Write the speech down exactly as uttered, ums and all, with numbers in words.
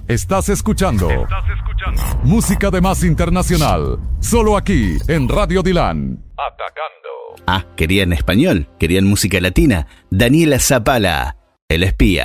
Estás escuchando. Estás escuchando. Música de más internacional. Solo aquí, en Radio Dilan. Atacando. Ah, querían español, querían música latina. Daniela Zapala, El Espía.